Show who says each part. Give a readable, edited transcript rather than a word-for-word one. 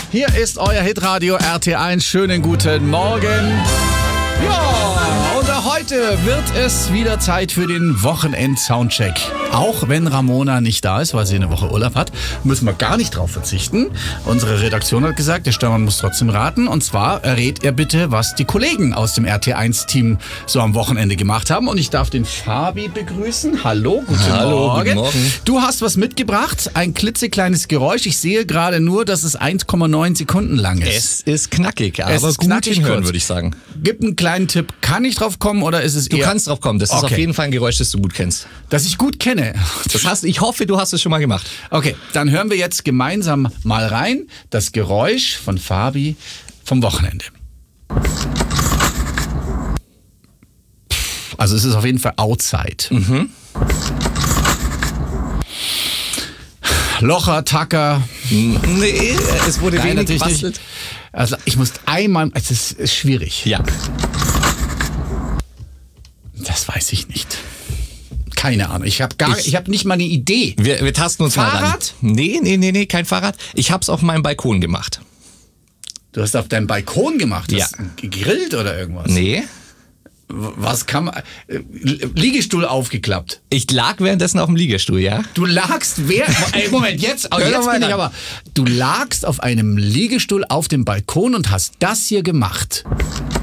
Speaker 1: Hier ist euer Hitradio RT1. Schönen guten Morgen. Ja, und heute wird es wieder Zeit für den Wochenend-Soundcheck. Auch wenn Ramona nicht da ist, weil sie eine Woche Urlaub hat, müssen wir gar nicht drauf verzichten. Unsere Redaktion hat gesagt, der Störmann muss trotzdem raten. Und zwar errät er bitte, was die Kollegen aus dem RT1-Team so am Wochenende gemacht haben. Und ich darf den Fabi begrüßen. Hallo, guten Morgen. Du hast was mitgebracht, ein klitzekleines Geräusch. Ich sehe gerade nur, dass es 1,9 Sekunden lang ist.
Speaker 2: Es ist knackig, aber
Speaker 1: es ist
Speaker 2: gut
Speaker 1: knackig
Speaker 2: hinhören,
Speaker 1: kurz.
Speaker 2: würde ich sagen.
Speaker 1: Gib einen kleinen Tipp. Kann ich drauf kommen oder ist es
Speaker 2: Du
Speaker 1: eher...
Speaker 2: kannst drauf kommen. Das ist auf jeden Fall ein Geräusch, das du gut kennst.
Speaker 1: Das ich gut kenne.
Speaker 2: Ich hoffe, du hast es schon mal gemacht.
Speaker 1: Okay, dann hören wir jetzt gemeinsam mal rein. Das Geräusch von Fabi vom Wochenende. Also es ist auf jeden Fall Outside. Locher, Tacker.
Speaker 2: Nee, es wurde
Speaker 1: Nein,
Speaker 2: wenig
Speaker 1: natürlich
Speaker 2: gebastelt.
Speaker 1: nicht. Also ich muss einmal... Es ist schwierig.
Speaker 2: Ja.
Speaker 1: Das weiß ich nicht. Keine Ahnung. Ich habe nicht mal eine Idee.
Speaker 2: Wir tasten uns mal ran.
Speaker 1: Fahrrad?
Speaker 2: Nee, kein Fahrrad. Ich hab's auf meinem Balkon gemacht.
Speaker 1: Du hast auf deinem Balkon gemacht?
Speaker 2: Ja.
Speaker 1: Hast gegrillt oder irgendwas?
Speaker 2: Nee.
Speaker 1: Was kann man... Liegestuhl aufgeklappt.
Speaker 2: Ich lag währenddessen auf dem Liegestuhl, ja?
Speaker 1: Du lagst Moment, jetzt
Speaker 2: Hör doch
Speaker 1: bin
Speaker 2: mal
Speaker 1: ich
Speaker 2: an.
Speaker 1: aber... Du lagst auf einem Liegestuhl auf dem Balkon und hast das hier gemacht.